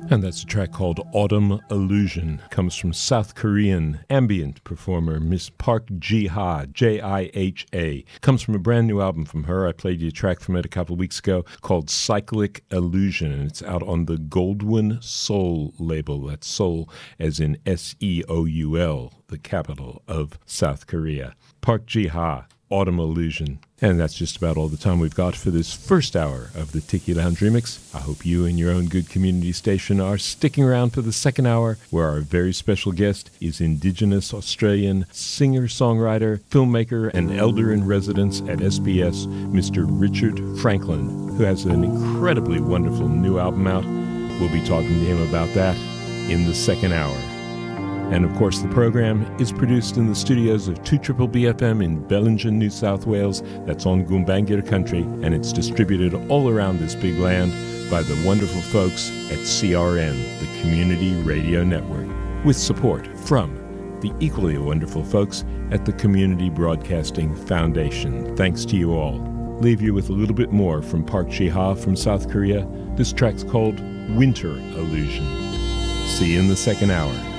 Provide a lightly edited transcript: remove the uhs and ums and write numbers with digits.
And that's a track called Autumn Illusion. Comes from South Korean ambient performer Miss Park Ji-ha, J-I-H-A. Comes from a brand new album from her. I played you a track from it a couple of weeks ago called Cyclic Illusion, and it's out on the Goldwyn Seoul label. That's Seoul as in S-E-O-U-L, the capital of South Korea. Park Ji-ha, Autumn Illusion. And that's just about all the time we've got for this first hour of the Tiki Lounge Remix. I hope you and your own good community station are sticking around for the second hour, where our very special guest is Indigenous Australian singer-songwriter, filmmaker, and elder-in-residence at SBS, Mr. Richard Franklin, who has an incredibly wonderful new album out. We'll be talking to him about that in the second hour. And of course, the program is produced in the studios of 2BBFM in Bellingen, New South Wales. That's on Gumbaynggirr country, and it's distributed all around this big land by the wonderful folks at CRN, the Community Radio Network, with support from the equally wonderful folks at the Community Broadcasting Foundation. Thanks to you all. Leave you with a little bit more from Park Ji-ha from South Korea. This track's called Winter Illusion. See you in the second hour.